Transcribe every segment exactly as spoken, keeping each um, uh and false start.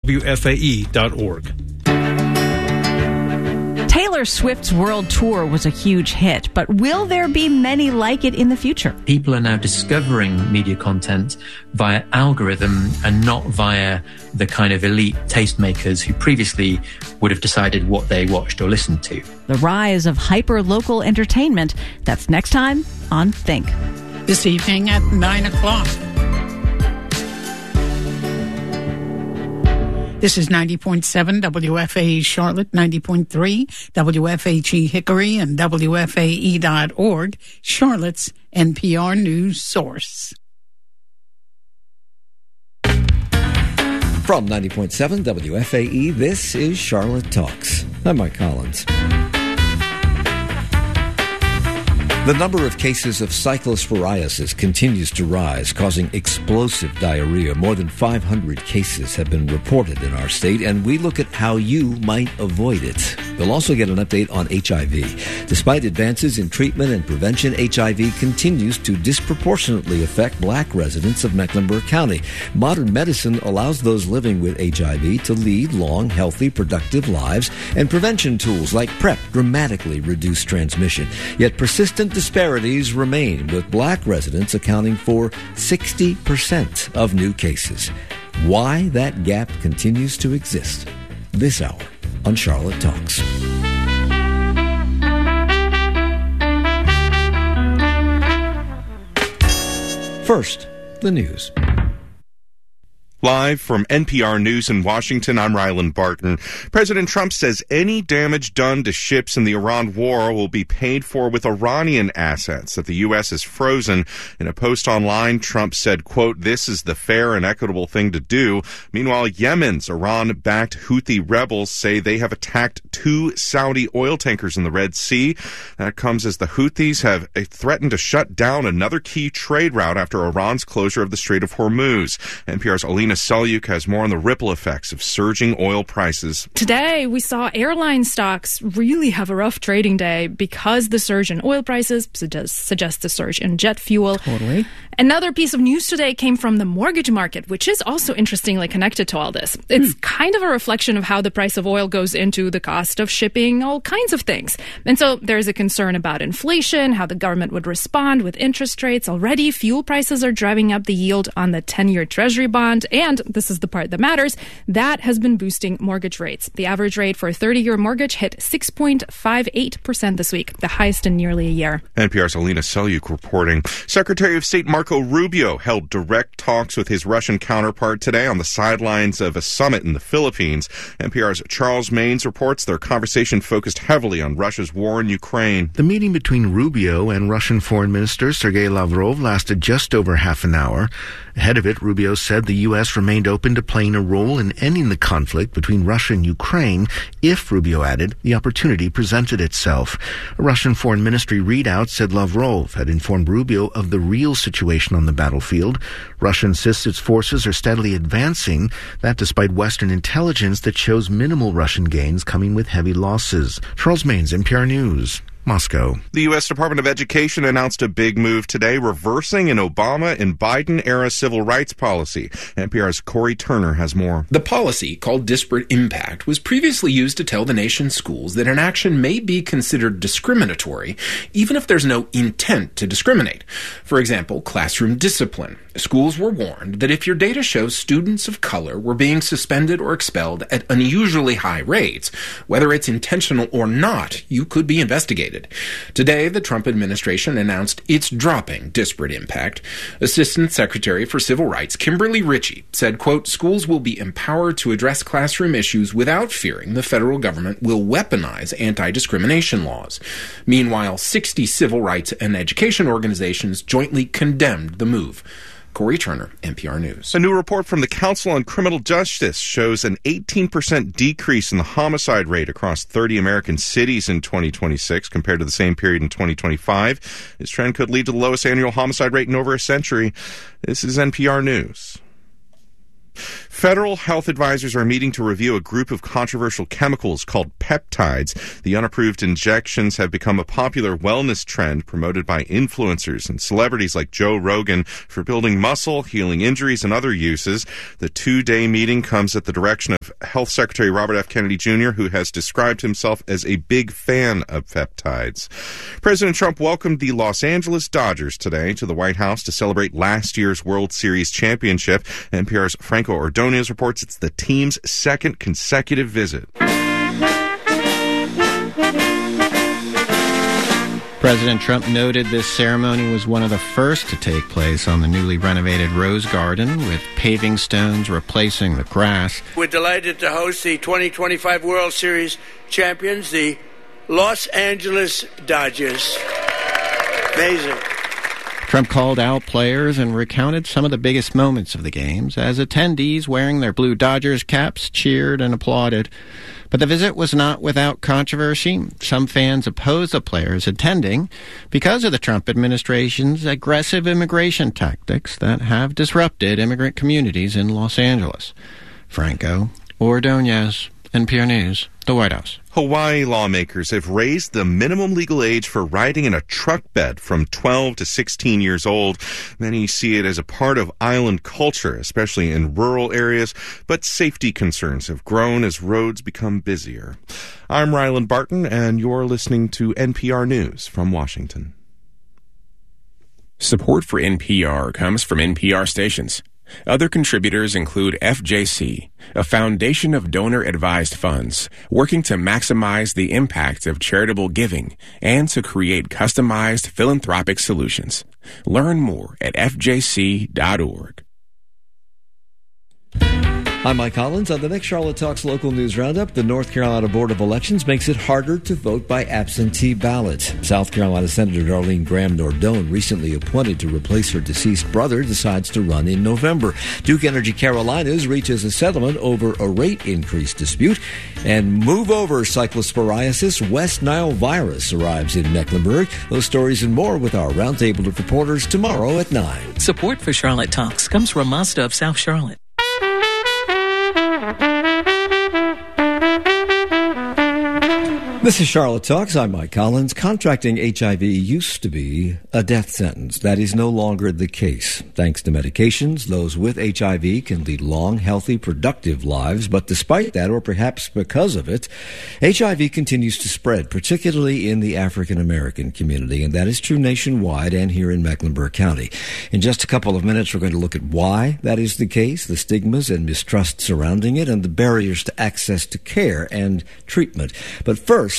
W F A E dot org. Taylor Swift's world tour was a huge hit, but will there be many like it in the future? People are now discovering media content via algorithm and not via the kind of elite tastemakers who previously would have decided what they watched or listened to. The rise of hyper-local entertainment. That's next time on Think. This evening at nine o'clock. This is ninety point seven W F A E Charlotte, ninety point three W F H E Hickory, and W F A E dot org, Charlotte's N P R news source. From ninety point seven W F A E, this is Charlotte Talks. I'm Mike Collins. The number of cases of cyclosporiasis continues to rise, causing explosive diarrhea. More than five hundred cases have been reported in our state, and we look at how you might avoid it. You'll also get an update on H I V. Despite advances in treatment and prevention, H I V continues to disproportionately affect black residents of Mecklenburg County. Modern medicine allows those living with H I V to lead long, healthy, productive lives, and prevention tools like PrEP dramatically reduce transmission. Yet persistent disparities remain, with black residents accounting for sixty percent of new cases. Why that gap continues to exist this hour on Charlotte Talks. First, the news. Live from N P R News in Washington, I'm Ryland Barton. President Trump says any damage done to ships in the Iran war will be paid for with Iranian assets that the U S has frozen. In a post online, Trump said, quote, "This is the fair and equitable thing to do." Meanwhile, Yemen's Iran-backed Houthi rebels say they have attacked two Saudi oil tankers in the Red Sea. That comes as the Houthis have threatened to shut down another key trade route after Iran's closure of the Strait of Hormuz. N P R's Alina Selyuk has more on the ripple effects of surging oil prices. Today, we saw airline stocks really have a rough trading day because the surge in oil prices suggests, suggests a surge in jet fuel. Totally. Another piece of news today came from the mortgage market, which is also interestingly connected to all this. It's hmm. kind of a reflection of how the price of oil goes into the cost of shipping all kinds of things. And so there's a concern about inflation, how the government would respond with interest rates. Already, fuel prices are driving up the yield on the ten-year Treasury bond. And this is the part that matters, that has been boosting mortgage rates. The average rate for a thirty-year mortgage hit six point five eight percent this week, the highest in nearly a year. N P R's Alina Selyuk reporting. Secretary of State Marco Rubio held direct talks with his Russian counterpart today on the sidelines of a summit in the Philippines. N P R's Charles Maynes reports their conversation focused heavily on Russia's war in Ukraine. The meeting between Rubio and Russian Foreign Minister Sergei Lavrov lasted just over half an hour. Ahead of it, Rubio said the U S remained open to playing a role in ending the conflict between Russia and Ukraine if, Rubio added, the opportunity presented itself. A Russian Foreign Ministry readout said Lavrov had informed Rubio of the real situation on the battlefield. Russia insists its forces are steadily advancing, that despite Western intelligence that shows minimal Russian gains coming with heavy losses. Charles Maynes, N P R News. Moscow. The U S Department of Education announced a big move today, reversing an Obama and Biden-era civil rights policy. N P R's Corey Turner has more. The policy, called disparate impact, was previously used to tell the nation's schools that an action may be considered discriminatory, even if there's no intent to discriminate. For example, classroom discipline. Schools were warned that if your data shows students of color were being suspended or expelled at unusually high rates, whether it's intentional or not, you could be investigated. Today, the Trump administration announced it's dropping disparate impact. Assistant Secretary for Civil Rights Kimberly Ritchie said, quote, "Schools will be empowered to address classroom issues without fearing the federal government will weaponize anti-discrimination laws." Meanwhile, sixty civil rights and education organizations jointly condemned the move. Corey Turner, N P R News. A new report from the Council on Criminal Justice shows an eighteen percent decrease in the homicide rate across thirty American cities in twenty twenty-six compared to the same period in twenty twenty-five. This trend could lead to the lowest annual homicide rate in over a century. This is N P R News. Federal health advisors are meeting to review a group of controversial chemicals called peptides. The unapproved injections have become a popular wellness trend promoted by influencers and celebrities like Joe Rogan for building muscle, healing injuries, and other uses. The two-day meeting comes at the direction of Health Secretary Robert F. Kennedy Junior, who has described himself as a big fan of peptides. President Trump welcomed the Los Angeles Dodgers today to the White House to celebrate last year's World Series championship. N P R's Franco Ordonez reports it's the team's second consecutive visit. President Trump noted this ceremony was one of the first to take place on the newly renovated Rose Garden, with paving stones replacing the grass. We're delighted to host the twenty twenty-five World Series champions, the Los Angeles Dodgers. Amazing. Trump called out players and recounted some of the biggest moments of the games as attendees wearing their blue Dodgers caps cheered and applauded. But the visit was not without controversy. Some fans opposed the players attending because of the Trump administration's aggressive immigration tactics that have disrupted immigrant communities in Los Angeles. Franco Ordonez, N P R News, the White House. Hawaii lawmakers have raised the minimum legal age for riding in a truck bed from twelve to sixteen years old. Many see it as a part of island culture, especially in rural areas, but safety concerns have grown as roads become busier. I'm Ryland Barton, and you're listening to N P R News from Washington. Support for N P R comes from N P R stations. Other contributors include F J C, a foundation of donor-advised funds working to maximize the impact of charitable giving and to create customized philanthropic solutions. Learn more at f j c dot org. I'm Mike Collins. On the next Charlotte Talks Local News Roundup, the North Carolina Board of Elections makes it harder to vote by absentee ballot. South Carolina Senator Darlene Graham Nordone, recently appointed to replace her deceased brother, decides to run in November. Duke Energy Carolinas reaches a settlement over a rate increase dispute. And move over cyclosporiasis, West Nile virus arrives in Mecklenburg. Those stories and more with our roundtable of reporters tomorrow at nine. Support for Charlotte Talks comes from Mazda of South Charlotte. This is Charlotte Talks. I'm Mike Collins. Contracting H I V used to be a death sentence. That is no longer the case. Thanks to medications, those with H I V can lead long, healthy, productive lives. But despite that, or perhaps because of it, H I V continues to spread, particularly in the African American community. And that is true nationwide and here in Mecklenburg County. In just a couple of minutes, we're going to look at why that is the case, the stigmas and mistrust surrounding it, and the barriers to access to care and treatment. But first,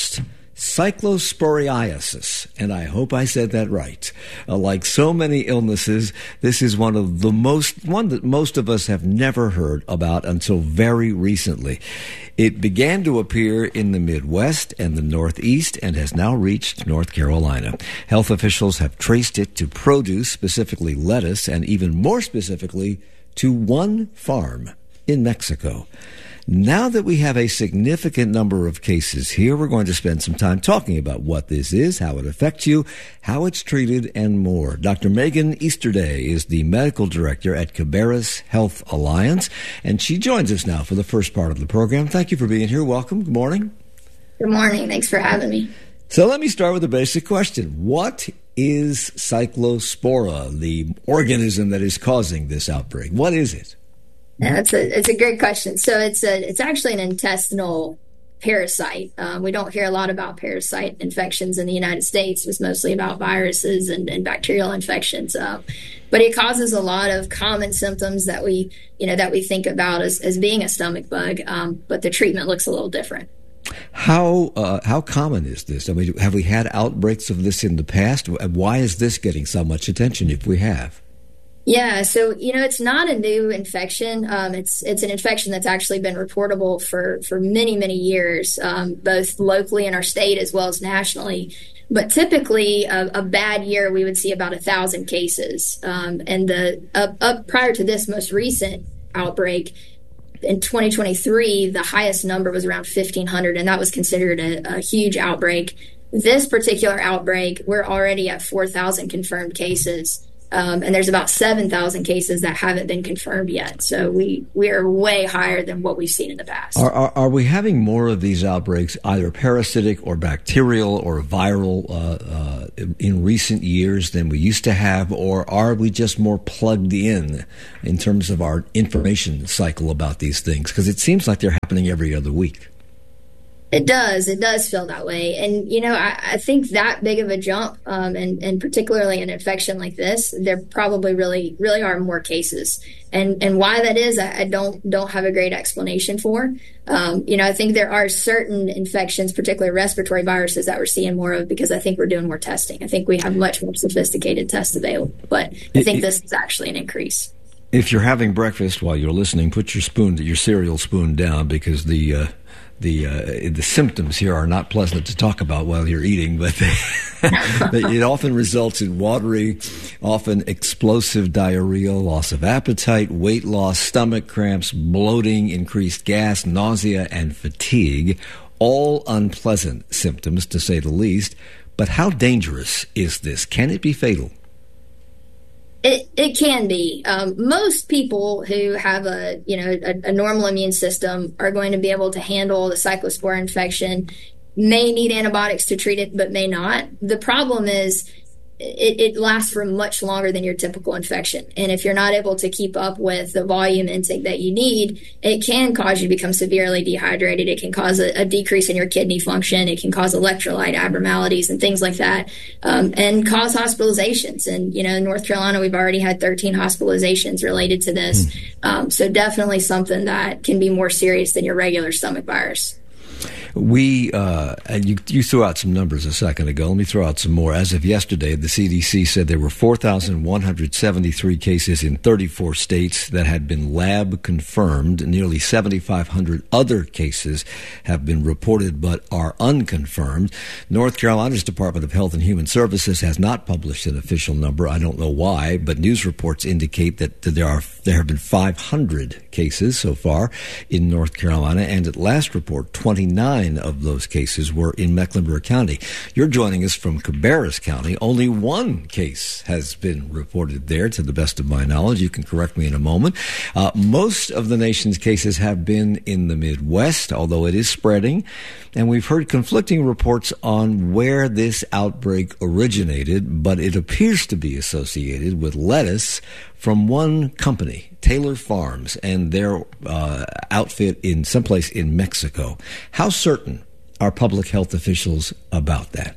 cyclosporiasis, and I hope I said that right. Uh, like so many illnesses, this is one of the most, one that most of us have never heard about until very recently. It began to appear in the Midwest and the Northeast and has now reached North Carolina. Health officials have traced it to produce, specifically lettuce, and even more specifically, to one farm in Mexico. Now that we have a significant number of cases here, we're going to spend some time talking about what this is, how it affects you, how it's treated, and more. Doctor Megan Easterday is the medical director at Cabarrus Health Alliance, and she joins us now for the first part of the program. Thank you for being here. Welcome. Good morning. Good morning. Thanks for having me. So let me start with a basic question. What is Cyclospora, the organism that is causing this outbreak? What is it? That's a it's a great question. So it's a it's actually an intestinal parasite. Um, we don't hear a lot about parasite infections in the United States. It's mostly about viruses and, and bacterial infections. Uh, but it causes a lot of common symptoms that we you know that we think about as, as being a stomach bug. Um, but the treatment looks a little different. How uh, how common is this? I mean, have we had outbreaks of this in the past? Why is this getting so much attention if we have? Yeah, so, you know, it's not a new infection. Um, it's it's an infection that's actually been reportable for, for many, many years, um, both locally in our state as well as nationally. But typically, a, a bad year, we would see about a thousand cases. Um, and the up, up prior to this most recent outbreak, in twenty twenty-three, the highest number was around fifteen hundred, and that was considered a, a huge outbreak. This particular outbreak, we're already at four thousand confirmed cases. Um, and there's about seven thousand cases that haven't been confirmed yet. So we, we are way higher than what we've seen in the past. Are, are, are we having more of these outbreaks, either parasitic or bacterial or viral, uh, uh, in recent years than we used to have? Or are we just more plugged in in terms of our information cycle about these things? Because it seems like they're happening every other week. It does. It does feel that way. And, you know, I, I think that big of a jump, um, and, and particularly an infection like this, there probably really, really are more cases. And, and why that is, I, I don't, don't have a great explanation for. Um, you know, I think there are certain infections, particularly respiratory viruses, that we're seeing more of because I think we're doing more testing. I think we have much more sophisticated tests available. But I think this is actually an increase. If you're having breakfast while you're listening, put your spoon, your cereal spoon down, because the, uh, The uh, the symptoms here are not pleasant to talk about while you're eating, but they, it often results in watery, often explosive diarrhea, loss of appetite, weight loss, stomach cramps, bloating, increased gas, nausea, and fatigue. All unpleasant symptoms, to say the least. But how dangerous is this? Can it be fatal? It it can be. Um, most people who have a you know a, a normal immune system are going to be able to handle the cyclospora infection. May need antibiotics to treat it, but may not. The problem is it, it lasts for much longer than your typical infection. And if you're not able to keep up with the volume intake that you need, it can cause you to become severely dehydrated. It can cause a, a decrease in your kidney function. It can cause electrolyte abnormalities and things like that, um, and cause hospitalizations. And, you know, in North Carolina, we've already had thirteen hospitalizations related to this. Mm. Um, so definitely something that can be more serious than your regular stomach virus. We, uh, and you, you threw out some numbers a second ago. Let me throw out some more. As of yesterday, the C D C said there were four thousand one hundred seventy-three cases in thirty-four states that had been lab confirmed. Nearly seventy-five hundred other cases have been reported but are unconfirmed. North Carolina's Department of Health and Human Services has not published an official number. I don't know why, but news reports indicate that there are there have been five hundred cases so far in North Carolina, and at last report, twenty-nine of those cases were in Mecklenburg County. You're joining us from Cabarrus County. Only one case has been reported there, to the best of my knowledge. You can correct me in a moment. Uh, most of the nation's cases have been in the Midwest, although it is spreading. And we've heard conflicting reports on where this outbreak originated, but it appears to be associated with lettuce from one company, Taylor Farms, and their uh, outfit in someplace in Mexico. How certain are public health officials about that?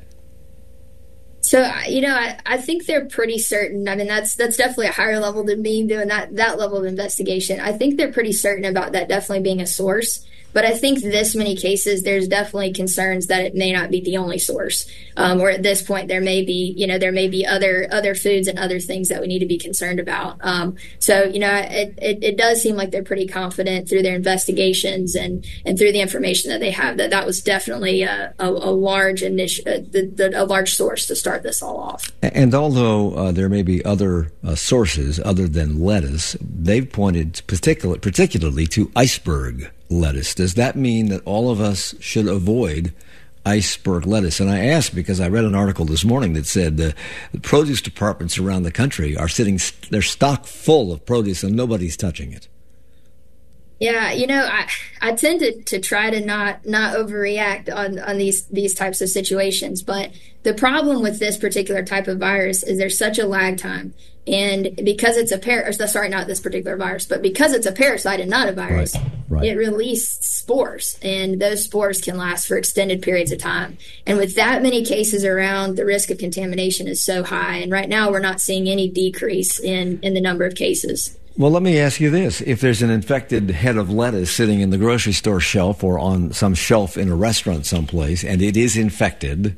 So, you know, I, I think they're pretty certain. I mean, that's that's definitely a higher level than me doing that, that level of investigation. I think they're pretty certain about that definitely being a source. But I think this many cases, there's definitely concerns that it may not be the only source. Um, or at this point, there may be, you know, there may be other other foods and other things that we need to be concerned about. Um, so, you know, it, it, it does seem like they're pretty confident through their investigations and, and through the information that they have that that was definitely a, a, a large initi- a, the, the, a large source to start this all off. And although uh, there may be other uh, sources other than lettuce, they've pointed particular, particularly to iceberg lettuce. Does that mean that all of us should avoid iceberg lettuce? And I ask because I read an article this morning that said the, the produce departments around the country are sitting, they're stock full of produce and nobody's touching it. Yeah, you know, I I tend to, to try to not not overreact on, on these these types of situations. But the problem with this particular type of virus is there's such a lag time. And because it's a par- sorry, not this particular virus, but because it's a parasite and not a virus, right, right. It releases spores, and those spores can last for extended periods of time. And with that many cases around, the risk of contamination is so high. And right now, we're not seeing any decrease in, in the number of cases. Well, let me ask you this. If there's an infected head of lettuce sitting in the grocery store shelf or on some shelf in a restaurant someplace, and it is infected,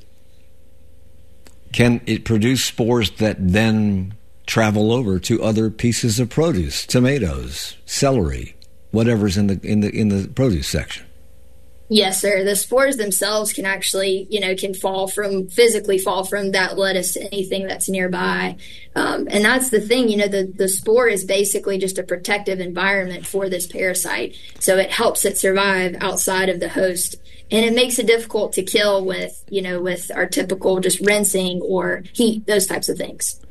can it produce spores that then travel over to other pieces of produce, tomatoes, celery, whatever's in the in the in the produce section? Yes, sir. The spores themselves can actually, you know, can fall from, physically fall from that lettuce to anything that's nearby. Um, and that's the thing, you know, the, the spore is basically just a protective environment for this parasite. So it helps it survive outside of the host. And it makes it difficult to kill with, you know, with our typical just rinsing or heat, those types of things.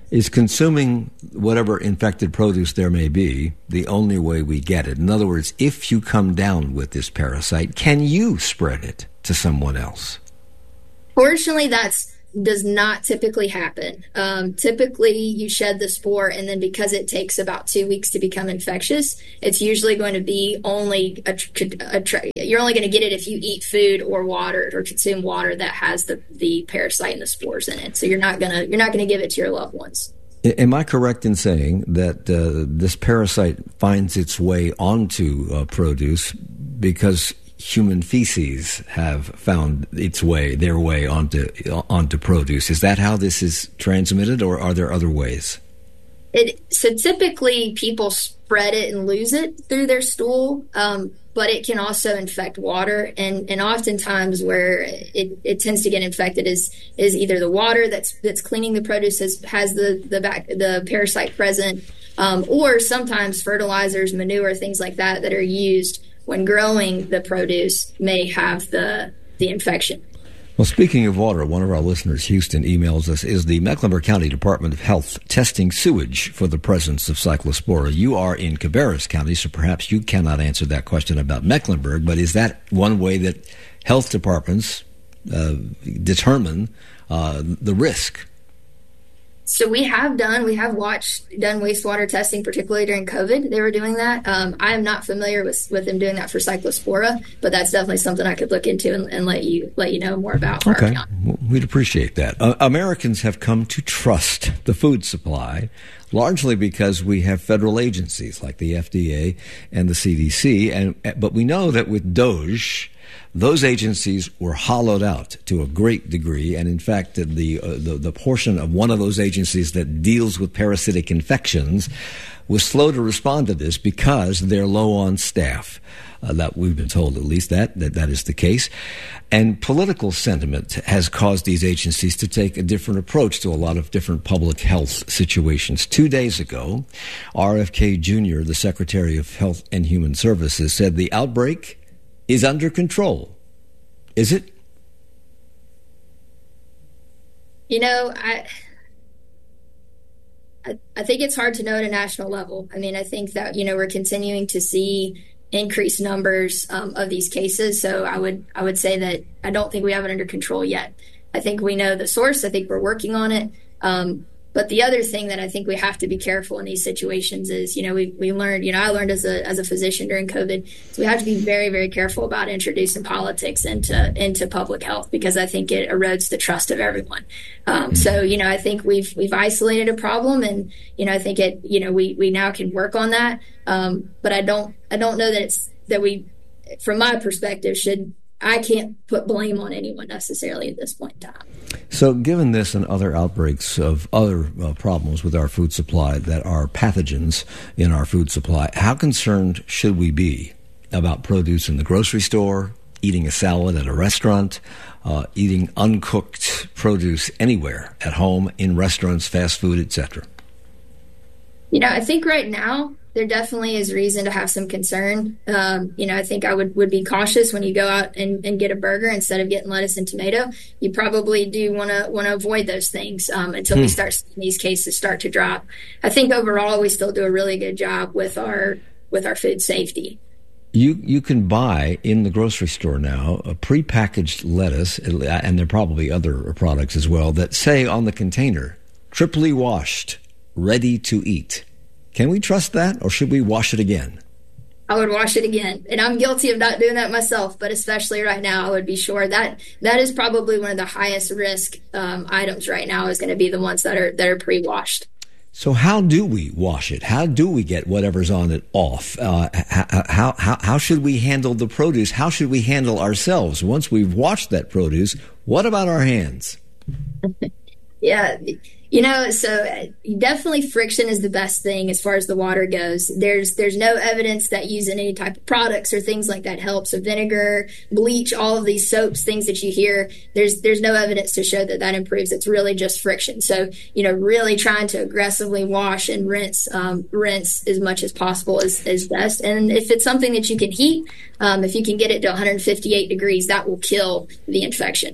Is consuming whatever infected produce there may be the only way we get it? In other words, if you come down with this parasite, can you spread it to someone else? Fortunately, that's does not typically happen. Um, typically, you shed the spore, and then because it takes about two weeks to become infectious, it's usually going to be only a, a, a, you're only going to get it if you eat food or water or consume water that has the, the parasite and the spores in it. So you're not gonna you're not gonna give it to your loved ones. Am I correct in saying that uh, this parasite finds its way onto uh, produce because human feces have found its way, their way onto onto produce? Is that how this is transmitted, or are there other ways? It, so typically people spread it and lose it through their stool, um, but it can also infect water. And, and oftentimes where it, it tends to get infected is is either the water that's that's cleaning the produce has, has the the, back, the parasite present, um, or sometimes fertilizers, manure, things like that that are used when growing the produce may have the the infection. Well, speaking of water, one of our listeners, Houston, emails us, is the Mecklenburg County Department of Health testing sewage for the presence of Cyclospora? You are in Cabarrus County, so perhaps you cannot answer that question about Mecklenburg, but is that one way that health departments uh, determine uh, the risk? So we have done, we have watched, done wastewater testing, particularly during COVID. They were doing that. Um, I am not familiar with, with them doing that for Cyclospora, but that's definitely something I could look into and, and let you let you know more about. Okay, well, we'd appreciate that. Uh, Americans have come to trust the food supply, largely because we have federal agencies like the F D A and the C D C, and but we know that with DOJ, those agencies were hollowed out to a great degree, and in fact, the, uh, the the portion of one of those agencies that deals with parasitic infections was slow to respond to this because they're low on staff. Uh, that we've been told, at least that, that that is the case. And political sentiment has caused these agencies to take a different approach to a lot of different public health situations. Two days ago, R F K Junior, the Secretary of Health and Human Services, said the outbreak is under control. Is it? You know, I, I I think it's hard to know at a national level. I mean, I think that, you know, we're continuing to see increased numbers um, of these cases. So I would I would say that I don't think we have it under control yet. I think we know the source. I think we're working on it. Um, But the other thing that I think we have to be careful in these situations is, you know, we we learned, you know, I learned as a as a physician during COVID, so we have to be very, very careful about introducing politics into into public health, because I think it erodes the trust of everyone. Um, so, you know, I think we've we've isolated a problem, and, you know, I think it, you know, we we now can work on that. Um, but I don't I don't know that it's that we, from my perspective, should I can't put blame on anyone necessarily at this point in time. So given this and other outbreaks of other uh, problems with our food supply that are pathogens in our food supply, how concerned should we be about produce in the grocery store, eating a salad at a restaurant, uh, eating uncooked produce anywhere, at home, in restaurants, fast food, et cetera? You know, I think right now there definitely is reason to have some concern. Um, you know, I think I would, would be cautious when you go out and, and get a burger instead of getting lettuce and tomato. You probably do want to want to avoid those things um, until hmm. we start seeing these cases start to drop. I think overall we still do a really good job with our with our food safety. You you can buy in the grocery store now a prepackaged lettuce, and there are probably other products as well, that say on the container, triply washed, ready to eat. Can we trust that, or should we wash it again? I would wash it again. And I'm guilty of not doing that myself, but especially right now, I would be sure that that is probably one of the highest risk um, items right now, is going to be the ones that are that are pre-washed. So how do we wash it? How do we get whatever's on it off? Uh, how, how, how should we handle the produce? How should we handle ourselves? Once we've washed that produce, what about our hands? Yeah. You know, so definitely friction is the best thing as far as the water goes. There's there's no evidence that using any type of products or things like that helps. So vinegar, bleach, all of these soaps, things that you hear, there's there's no evidence to show that that improves. It's really just friction. So, you know, really trying to aggressively wash and rinse, um, rinse as much as possible is, is best. And if it's something that you can heat, um, if you can get it to one hundred fifty-eight degrees, that will kill the infection.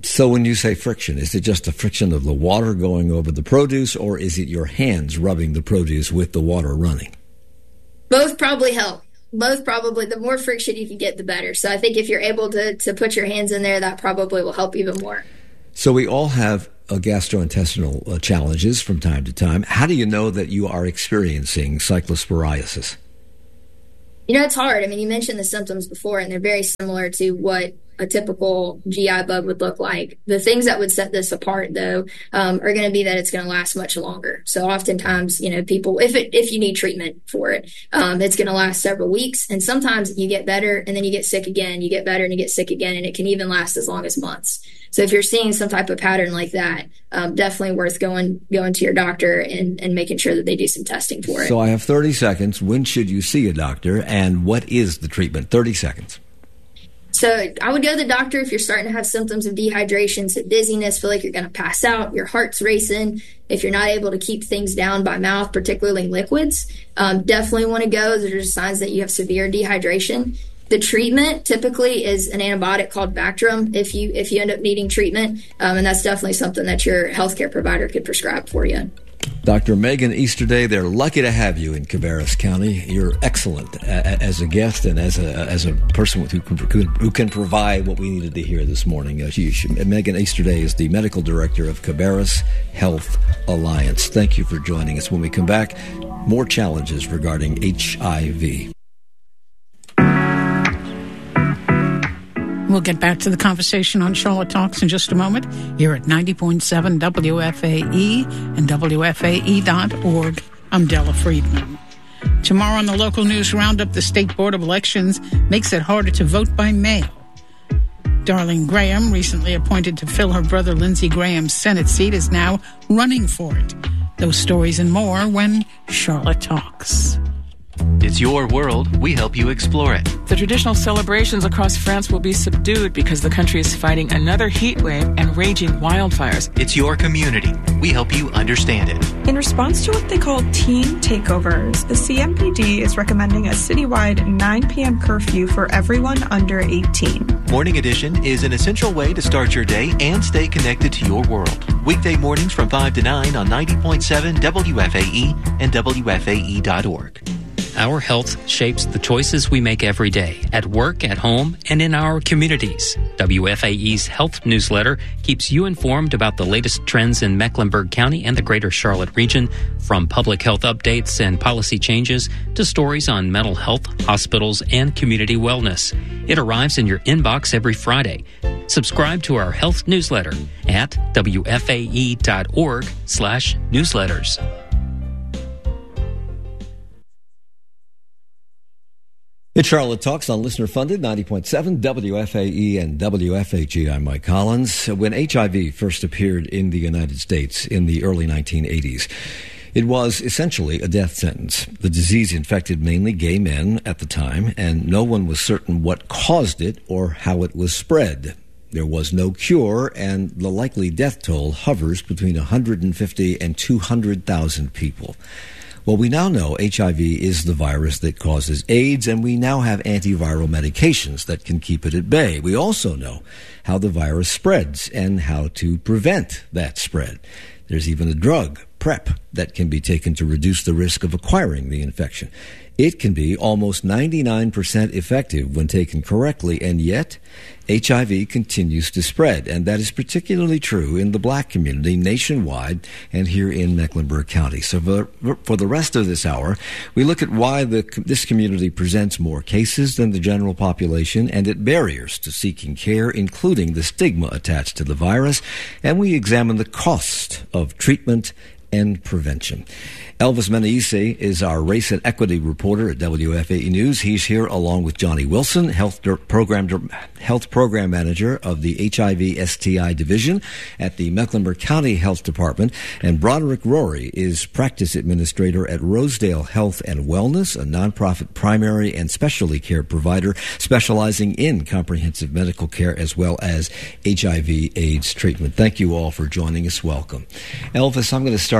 So when you say friction, is it just the friction of the water going over the produce, or is it your hands rubbing the produce with the water running? Both probably help. Both probably. The more friction you can get, the better. So I think if you're able to, to put your hands in there, that probably will help even more. So we all have uh, gastrointestinal uh, challenges from time to time. How do you know that you are experiencing cyclosporiasis? You know, it's hard. I mean, you mentioned the symptoms before, and they're very similar to what a typical G I bug would look like. The things that would set this apart, though, um, are going to be that it's going to last much longer. So oftentimes, you know, people, if it, if you need treatment for it, um, it's going to last several weeks. And sometimes you get better and then you get sick again, you get better and you get sick again, and it can even last as long as months. So if you're seeing some type of pattern like that, um, definitely worth going going to your doctor and, and making sure that they do some testing for it. So I have thirty seconds. When should you see a doctor, and what is the treatment? thirty seconds. So I would go to the doctor if you're starting to have symptoms of dehydration, so dizziness, feel like you're going to pass out, your heart's racing. If you're not able to keep things down by mouth, particularly liquids, um, definitely want to go. Those are just signs that you have severe dehydration. The treatment typically is an antibiotic called Bactrim if you if you end up needing treatment, um, and that's definitely something that your healthcare provider could prescribe for you. Doctor Megan Easterday, they're lucky to have you in Cabarrus County. You're excellent as a guest and as a as a person who can, who can provide what we needed to hear this morning. Uh, she, she, Megan Easterday is the medical director of Cabarrus Health Alliance. Thank you for joining us. When we come back, more challenges regarding H I V. We'll get back to the conversation on Charlotte Talks in just a moment here at ninety point seven W F A E and W F A E dot org. I'm Della Friedman. Tomorrow on the local news roundup, the State Board of Elections makes it harder to vote by mail. Darlene Graham, recently appointed to fill her brother Lindsey Graham's Senate seat, is now running for it. Those stories and more when Charlotte Talks. It's your world. We help you explore it. The traditional celebrations across France will be subdued because the country is fighting another heat wave and raging wildfires. It's your community. We help you understand it. In response to what they call teen takeovers, the C M P D is recommending a citywide nine p.m. curfew for everyone under eighteen. Morning Edition is an essential way to start your day and stay connected to your world. Weekday mornings from five to nine on ninety point seven W F A E and W F A E dot org. Our health shapes the choices we make every day, at work, at home, and in our communities. W F A E's health newsletter keeps you informed about the latest trends in Mecklenburg County and the greater Charlotte region, from public health updates and policy changes to stories on mental health, hospitals, and community wellness. It arrives in your inbox every Friday. Subscribe to our health newsletter at W F A E dot org slash newsletters. It's Charlotte Talks on listener-funded ninety point seven W F A E and W F H E. I'm Mike Collins. When H I V first appeared in the United States in the early nineteen eighties, it was essentially a death sentence. The disease infected mainly gay men at the time, and no one was certain what caused it or how it was spread. There was no cure, and the likely death toll hovers between one hundred fifty and two hundred thousand people. Well, we now know H I V is the virus that causes AIDS, and we now have antiviral medications that can keep it at bay. We also know how the virus spreads and how to prevent that spread. There's even a drug, PrEP, that can be taken to reduce the risk of acquiring the infection. It can be almost ninety-nine percent effective when taken correctly, and yet H I V continues to spread, and that is particularly true in the black community nationwide and here in Mecklenburg County. So for, for the rest of this hour, we look at why the, this community presents more cases than the general population and at barriers to seeking care, including the stigma attached to the virus, and we examine the cost of treatment and prevention. Elvis Menaise is our race and equity reporter at W F A E News. He's here along with Johnny Wilson, health program health program manager of the H I V S T I division at the Mecklenburg County Health Department, and Broderick Rory is practice administrator at Rosedale Health and Wellness, a nonprofit primary and specialty care provider specializing in comprehensive medical care as well as H I V AIDS treatment. Thank you all for joining us. Welcome. Elvis, I'm going to start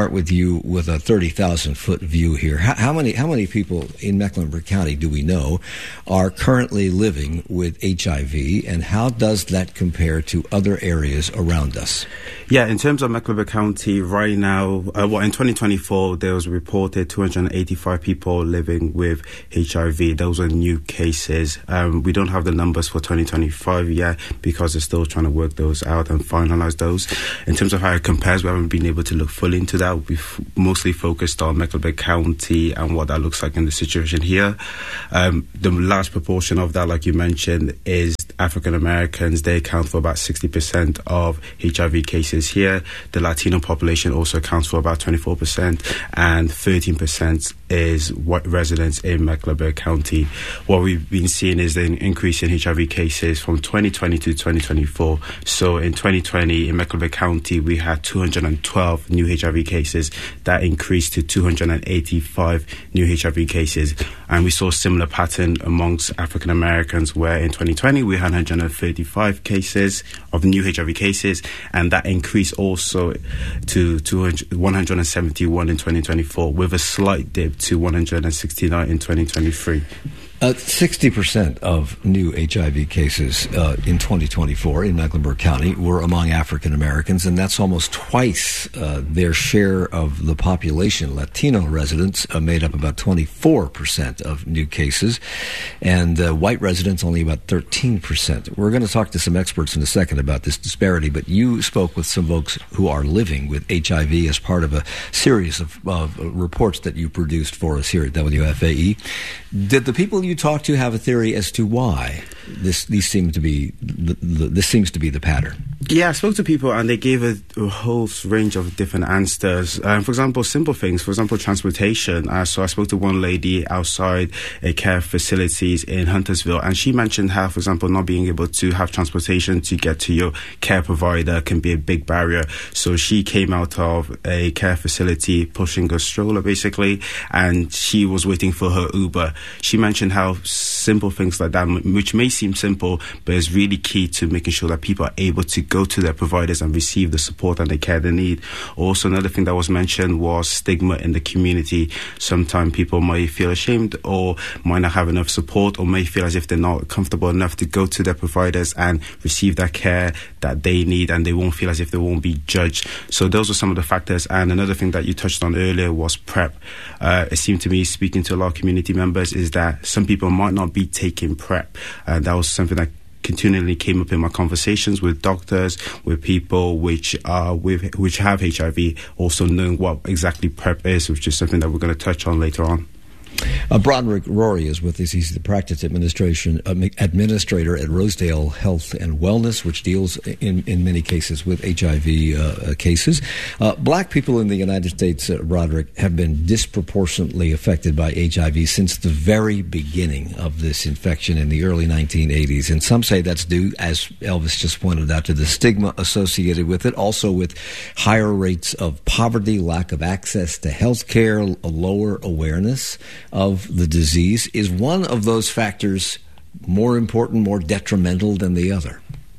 start with you with a thirty thousand foot view here. How, how many how many people in Mecklenburg County do we know are currently living with H I V, and how does that compare to other areas around us? Yeah, in terms of Mecklenburg County right now, uh, well, in twenty twenty-four, there was reported two hundred eighty-five people living with H I V. Those are new cases. Um, we don't have the numbers for twenty twenty-five yet because they're still trying to work those out and finalize those. In terms of how it compares, we haven't been able to look fully into that. We've mostly focused on Mecklenburg County and what that looks like in the situation here. Um, the large proportion of that, like you mentioned, is African Americans. They account for about sixty percent of H I V cases here. The Latino population also accounts for about twenty-four percent, and thirteen percent is white residents in Mecklenburg County. What we've been seeing is an increase in H I V cases from twenty twenty to twenty twenty-four. So in twenty twenty, in Mecklenburg County, we had two hundred twelve new H I V cases. That increased to two hundred eighty-five new H I V cases. And we saw a similar pattern amongst African Americans, where in twenty twenty, we had one hundred thirty-five cases of new H I V cases, and that increased also to one hundred seventy-one in twenty twenty-four, with a slight dip to one hundred sixty-nine in twenty twenty-three. Uh, sixty percent of new H I V cases uh, in twenty twenty-four in Mecklenburg County were among African Americans, and that's almost twice uh, their share of the population. Latino residents uh, made up about twenty-four percent of new cases, and uh, white residents only about thirteen percent. We're going to talk to some experts in a second about this disparity, but you spoke with some folks who are living with H I V as part of a series of, of reports that you produced for us here at W F A E. Did the people you talked to have a theory as to why this these seem to be the, the, this seems to be the pattern? Yeah, I spoke to people and they gave a, a whole range of different answers. Um, for example, simple things. For example, transportation. Uh, so I spoke to one lady outside a care facilities in Huntersville, and she mentioned how, for example, not being able to have transportation to get to your care provider can be a big barrier. So she came out of a care facility pushing a stroller, basically, and she was waiting for her Uber. She mentioned how simple things like that, which may seem simple, but is really key to making sure that people are able to go to their providers and receive the support and the care they need. Also, another thing that was mentioned was stigma in the community. Sometimes people might feel ashamed or might not have enough support, or may feel as if they're not comfortable enough to go to their providers and receive that care that they need, and they won't feel as if they won't be judged. So those are some of the factors. And another thing that you touched on earlier was PrEP. Uh, it seemed to me, speaking to a lot of community members, is that some people might not be taking PrEP. And uh, that was something that continually came up in my conversations with doctors, with people which are with which have H I V, also knowing what exactly PrEP is, which is something that we're going to touch on later on. Uh, Broderick Rory is with us. He's the practice administration uh, administrator at Rosedale Health and Wellness, which deals in, in many cases with H I V uh, cases. Uh, black people in the United States, uh, Broderick, have been disproportionately affected by H I V since the very beginning of this infection in the early nineteen eighties. And some say that's due, as Elvis just pointed out, to the stigma associated with it, also with higher rates of poverty, lack of access to health care, a lower awareness of the disease. Is one of those factors more important, more detrimental than the other?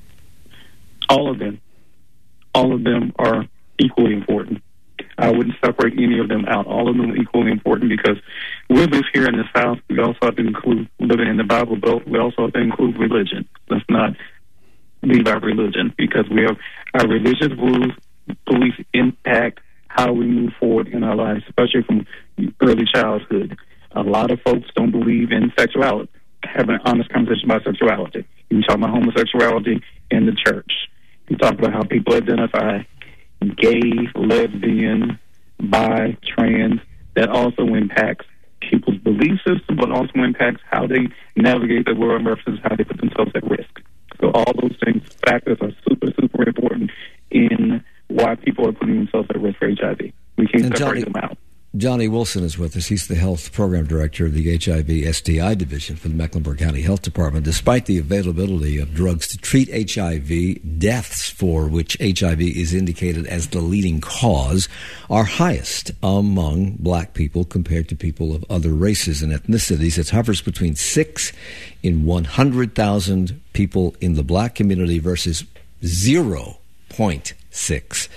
All of them. All of them are equally important. I wouldn't separate any of them out. All of them are equally important because we live here in the South. We also have to include living in the Bible Belt. We also have to include religion. Let's not leave our religion, because we have our religious rules, beliefs impact how we move forward in our lives, especially from early childhood. A lot of folks don't believe in sexuality, have an honest conversation about sexuality. You talk about homosexuality in the church. You talk about how people identify gay, lesbian, bi, trans. That also impacts people's belief system, but also impacts how they navigate the world versus how they put themselves at risk. So all those things, factors are super, super important in why people are putting themselves at risk for H I V. We can't And separate Johnny, them out. Johnny Wilson is with us. He's the health program director of the H I V S T I division for the Mecklenburg County Health Department. Despite the availability of drugs to treat H I V, deaths for which H I V is indicated as the leading cause are highest among black people compared to people of other races and ethnicities. It hovers between six in one hundred thousand people in the black community versus zero point six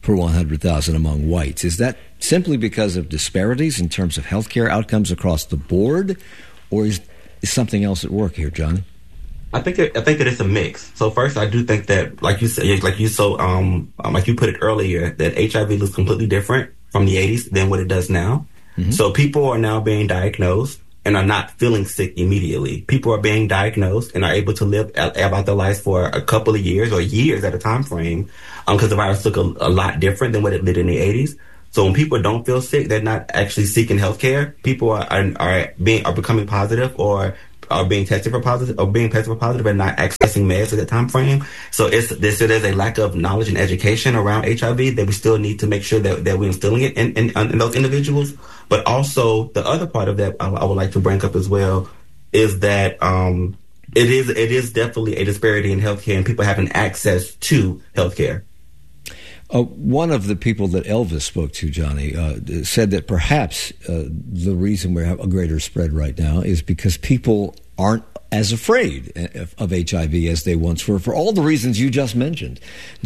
per one hundred thousand among whites. Is that simply because of disparities in terms of healthcare outcomes across the board, or is, is something else at work here, Johnny? I think it, I think it is a mix. So first, I do think that, like you said, like you so um, um like you put it earlier, that H I V looks completely different from the eighties than what it does now. Mm-hmm. So people are now being diagnosed and are not feeling sick immediately. People are being diagnosed and are able to live about their lives for a couple of years or years at a time frame, um, because the virus looked a, a lot different than what it did in the eighties. So when people don't feel sick, they're not actually seeking health care. People are, are, are being are becoming positive or are being tested for positive or being tested for positive and not accessing meds at that time frame. So it's there's, there's a lack of knowledge and education around H I V that we still need to make sure that, that we're instilling it in, in, in those individuals. But also the other part of that I, I would like to bring up as well is that um, it is it is definitely a disparity in healthcare and people having access to healthcare. Uh, one of the people that Elvis spoke to, Johnny, uh, said that perhaps uh, the reason we have a greater spread right now is because people aren't as afraid of H I V as they once were, for all the reasons you just mentioned.